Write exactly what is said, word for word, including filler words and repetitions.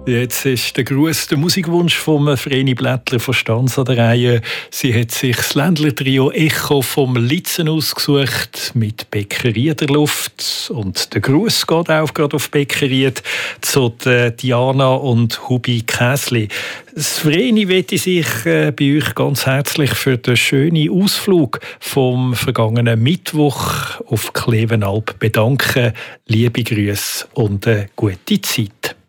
Jetzt ist der Gruß, der Musikwunsch von Vreni Blättler von Stanz an der Reihe. Sie hat sich das Ländler-Trio Echo vom Litzen ausgesucht mit Becker-Ried der Luft. Und der Gruß geht auch gerade auf Becker-Ried zu Diana und Hubi Käsli. Das Vreni möchte sich äh, bei euch ganz herzlich für den schönen Ausflug vom vergangenen Mittwoch auf Klevenalp bedanken. Liebe Grüße und eine gute Zeit.